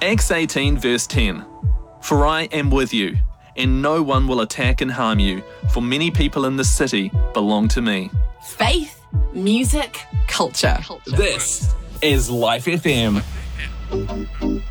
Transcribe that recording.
Acts 18 verse 10. For I am with you, and no one will attack and harm you, for many people in this city belong to me. Faith, music, culture. This is Life FM.